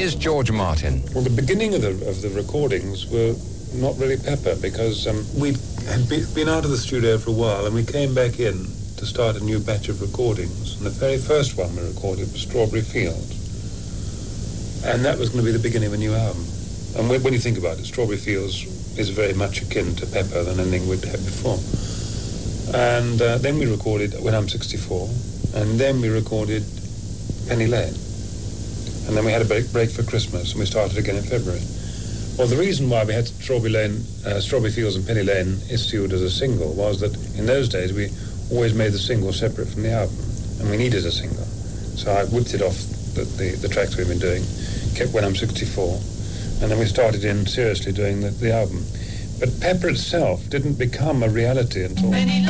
is George Martin. Well, the beginning of the recordings were not really Pepper, because we had been out of the studio for a while, and we came back in to start a new batch of recordings. And the very first one we recorded was Strawberry Fields. And that was going to be the beginning of a new album. And when you think about it, Strawberry Fields is very much akin to Pepper than anything we'd had before. And then we recorded When I'm 64, and then we recorded Penny Lane. And then we had a break for Christmas, and we started again in February. Well, the reason why we had Strawberry Fields and Penny Lane issued as a single was that in those days we always made the single separate from the album, and we needed a single. So I whipped it off the tracks we've been doing, kept When I'm 64, and then we started in seriously doing the album. But Pepper itself didn't become a reality until